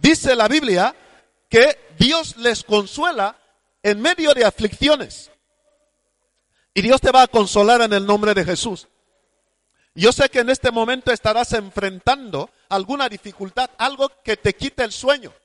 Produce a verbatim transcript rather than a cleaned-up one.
Dice la Biblia que Dios les consuela en medio de aflicciones. Y Dios te va a consolar en el nombre de Jesús. Yo sé que en este momento estarás enfrentando alguna dificultad, algo que te quite el sueño.